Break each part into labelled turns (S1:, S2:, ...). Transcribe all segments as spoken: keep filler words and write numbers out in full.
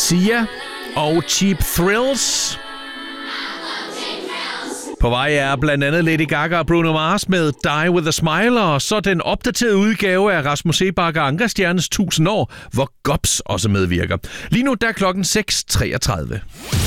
S1: Sia og Cheap Thrills. På vej er blandt andet Lady Gaga og Bruno Mars med Die With A Smile, og så den opdaterede udgave af Rasmus Seebach og Anker Stjernes tusind år, hvor Gops også medvirker. Lige nu der er klokken seks treogtredive.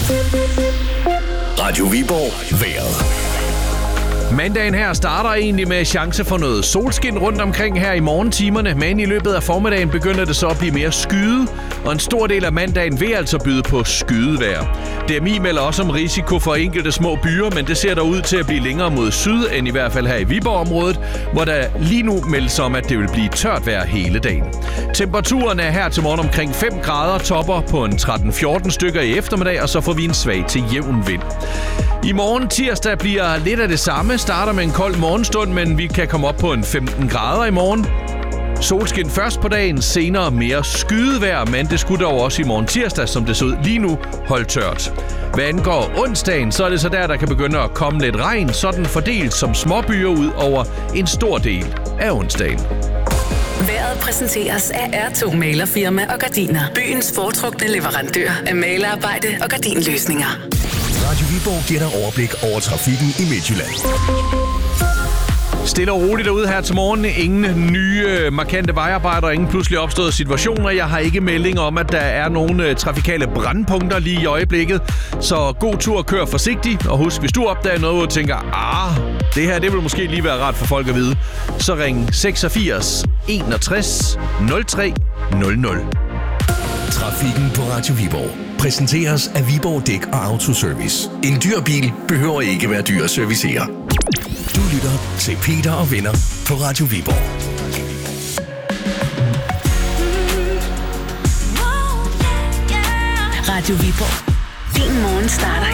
S2: Radio Viborg vejret.
S1: Mandagen her starter egentlig med chance for noget solskin rundt omkring her i morgentimerne, men i løbet af formiddagen begynder det så at blive mere skyde, og en stor del af mandagen vil altså byde på skydevejr. D M I melder også om risiko for enkelte små byer, men det ser der ud til at blive længere mod syd, end i hvert fald her i Viborg-området, hvor der lige nu meldes om, at det vil blive tørt vejr hele dagen. Temperaturen er her til morgen omkring fem grader, topper på en tretten fjorten stykker i eftermiddag, og så får vi en svag til jævn vind. I morgen tirsdag bliver lidt af det samme. Starter med en kold morgenstund, men vi kan komme op på en femten grader i morgen. Solskin først på dagen, senere mere skydevejr, men det skulle dog også i morgen tirsdag, som det så ud lige nu, holde tørt. Hvad angår onsdagen, så er det så der, der kan begynde at komme lidt regn, sådan fordelt som småbyer ud over en stor del af onsdagen.
S3: Vejret præsenteres af R to Malerfirma og Gardiner. Byens foretrukne leverandør af malerarbejde og gardinløsninger.
S2: Radio Viborg giver dig overblik over trafikken i Midtjylland.
S1: Stille og roligt derude her til morgen. Ingen nye markante vejarbejder, ingen pludselig opståede situationer. Jeg har ikke melding om, at der er nogle trafikale brandpunkter lige i øjeblikket. Så god tur, kør forsigtigt. Og husk, hvis du opdager noget, hvor du tænker, ah, det her det vil måske lige være rart for folk at vide, så ring seksogfirs enogtres nul tre nul nul.
S2: Trafikken på Radio Viborg præsenteres af Viborg Dæk og Autoservice. En dyr bil behøver ikke være dyr at servicere. Du lytter til Peter og Venner på Radio Viborg.
S3: Radio Viborg. Din morgen starter